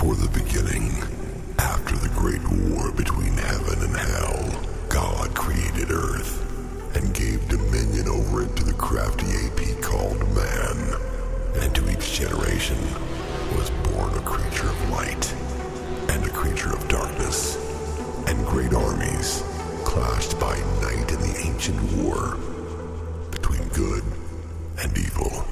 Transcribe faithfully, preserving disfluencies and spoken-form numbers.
Before the beginning, after the great war between heaven and hell, God created Earth and gave dominion over it to the crafty ape he called man. And to each generation was born a creature of light and a creature of darkness. And great armies clashed by night in the ancient war between good and evil.